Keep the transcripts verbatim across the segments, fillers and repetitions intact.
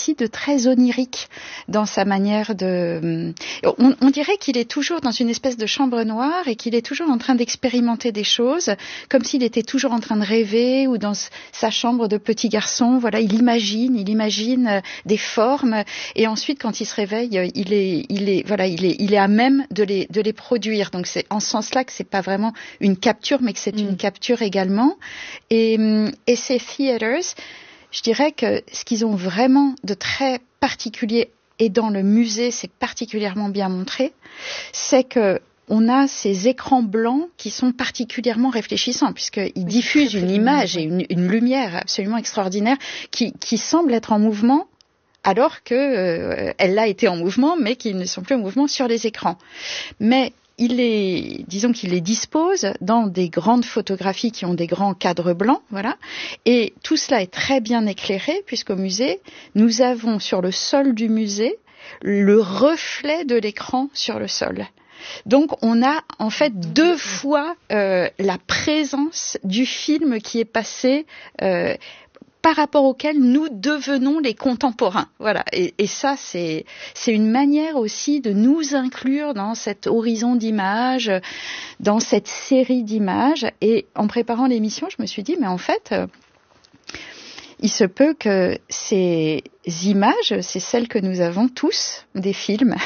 aussi de très onirique dans sa manière de... On, on dirait qu'il est toujours dans une espèce de chambre noire et qu'il est toujours en train d'expérimenter des choses, comme s'il était toujours en train de rêver ou dans sa chambre de petit garçon. Voilà, il imagine, il imagine des formes et ensuite, quand il se réveille, il est, il est, voilà, il est, il est à même de les, de les produire. Donc c'est en ce sens-là que c'est pas vraiment une capture, mais que c'est mmh. une capture également. Et, et ces theaters, je dirais que ce qu'ils ont vraiment de très particulier, et dans le musée c'est particulièrement bien montré, c'est que on a ces écrans blancs qui sont particulièrement réfléchissants, puisqu'ils oui, diffusent une image et une, une lumière absolument extraordinaire qui, qui semble être en mouvement, alors qu'elle euh, l'a été en mouvement, mais qu'ils ne sont plus en mouvement sur les écrans. Mais il les, disons qu'il les dispose dans des grandes photographies qui ont des grands cadres blancs, voilà. Et tout cela est très bien éclairé, puisqu'au musée, nous avons sur le sol du musée le reflet de l'écran sur le sol. Donc on a en fait deux fois euh, la présence du film qui est passé euh, par rapport auquel nous devenons les contemporains. Voilà. Et, et ça, c'est, c'est une manière aussi de nous inclure dans cet horizon d'images, dans cette série d'images. Et en préparant l'émission, je me suis dit, mais en fait, euh, il se peut que ces images, c'est celles que nous avons tous des films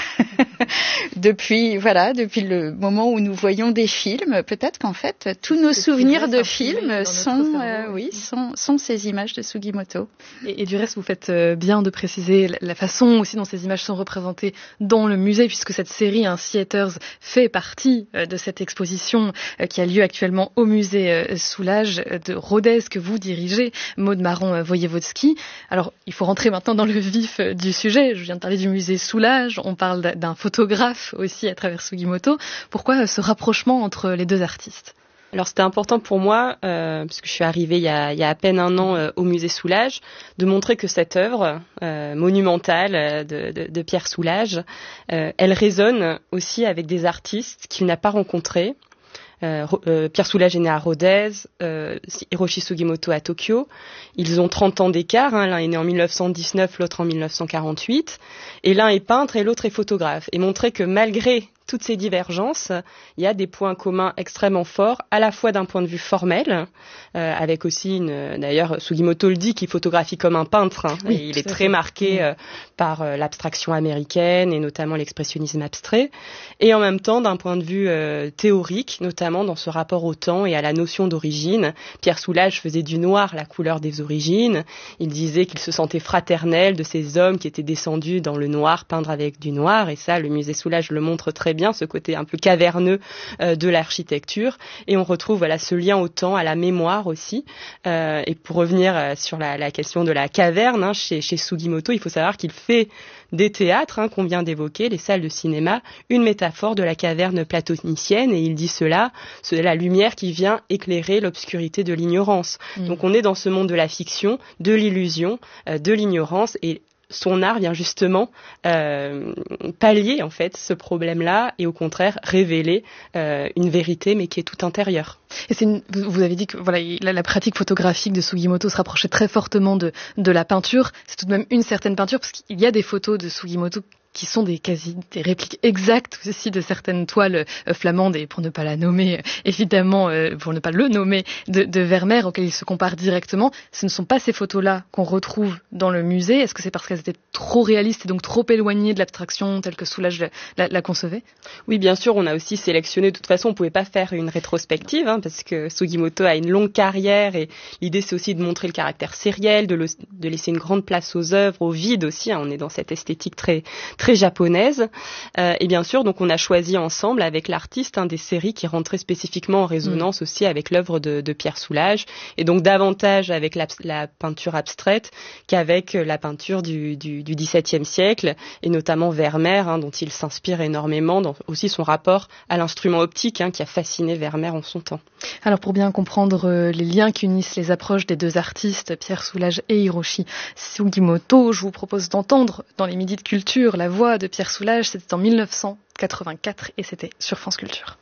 depuis voilà depuis le moment où nous voyons des films. Peut-être qu'en fait tous nos c'est souvenirs de films sont euh, oui sont sont ces images de Sugimoto. Et, et du reste, vous faites euh, bien de préciser la, la façon aussi dont ces images sont représentées dans le musée, puisque cette série, hein, Theaters, fait partie euh, de cette exposition euh, qui a lieu actuellement au musée euh, Soulages de Rodez que vous dirigez, Maud Marron-Voyevodsky. Alors il faut rentrer maintenant dans le vif du sujet. Je viens de parler du musée Soulages, on parle d'un photographe aussi à travers Sugimoto. Pourquoi ce rapprochement entre les deux artistes ? Alors c'était important pour moi, euh, parce que je suis arrivée il y a, il y a à peine un an euh, au musée Soulages, de montrer que cette œuvre euh, monumentale de, de, de Pierre Soulages, euh, elle résonne aussi avec des artistes qu'il n'a pas rencontrés. Euh, euh, Pierre Soulages est né à Rodez, euh, Hiroshi Sugimoto à Tokyo. Ils ont trente ans d'écart, hein, l'un est né en dix-neuf cent dix-neuf, l'autre en dix-neuf cent quarante-huit. Et l'un est peintre et l'autre est photographe. Et montrer que malgré toutes ces divergences, il y a des points communs extrêmement forts, à la fois d'un point de vue formel, euh, avec aussi, une, d'ailleurs, Sugimoto le dit, qu'il photographie comme un peintre, hein, oui, et il est très fait. marqué euh, par euh, l'abstraction américaine, et notamment l'expressionnisme abstrait, et en même temps d'un point de vue euh, théorique, notamment dans ce rapport au temps et à la notion d'origine. Pierre Soulages faisait du noir la couleur des origines, il disait qu'il se sentait fraternel de ces hommes qui étaient descendus dans le noir, peindre avec du noir, et ça, le musée Soulages le montre très bien, ce côté un peu caverneux euh, de l'architecture, et on retrouve voilà ce lien au temps, à la mémoire aussi. Euh, et pour revenir euh, sur la, la question de la caverne, hein, chez, chez Sugimoto, il faut savoir qu'il fait des théâtres hein, qu'on vient d'évoquer, les salles de cinéma, une métaphore de la caverne platonicienne, et il dit cela, c'est la lumière qui vient éclairer l'obscurité de l'ignorance. Mmh. Donc on est dans ce monde de la fiction, de l'illusion, euh, de l'ignorance, et son art vient justement euh, pallier en fait ce problème-là et au contraire révéler euh, une vérité mais qui est tout intérieure. Et c'est une, vous avez dit que voilà la, la pratique photographique de Sugimoto se rapprochait très fortement de de la peinture. C'est tout de même une certaine peinture parce qu'il y a des photos de Sugimoto qui sont des quasi des répliques exactes aussi de certaines toiles euh, flamandes, et pour ne pas la nommer euh, évidemment euh, pour ne pas le nommer de, de Vermeer, auquel il se compare directement. Ce ne sont pas ces photos-là qu'on retrouve dans le musée. Est-ce que c'est parce qu'elles étaient trop réalistes et donc trop éloignées de l'abstraction telle que Soulages la, la, la concevait ? Oui, bien sûr, on a aussi sélectionné. De toute façon, on pouvait pas faire une rétrospective hein, parce que Sugimoto a une longue carrière, et l'idée c'est aussi de montrer le caractère sériel, de, le, de laisser une grande place aux œuvres, au vide aussi. Hein, on est dans cette esthétique très très japonaise, euh, et bien sûr donc on a choisi ensemble avec l'artiste hein, des séries qui rentraient spécifiquement en résonance mmh. aussi avec l'œuvre de, de Pierre Soulages, et donc davantage avec la, la peinture abstraite qu'avec la peinture du, du, du dix-septième siècle, et notamment Vermeer hein, dont il s'inspire énormément dans aussi son rapport à l'instrument optique hein, qui a fasciné Vermeer en son temps. Alors pour bien comprendre euh, les liens qui unissent les approches des deux artistes, Pierre Soulages et Hiroshi Sugimoto, je vous propose d'entendre dans les Midis de Culture la voix de Pierre Soulages. C'était en dix-neuf cent quatre-vingt-quatre et c'était sur France Culture.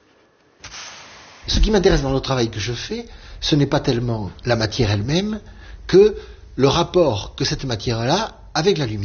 Ce qui m'intéresse dans le travail que je fais, ce n'est pas tellement la matière elle-même que le rapport que cette matière-là avec la lumière.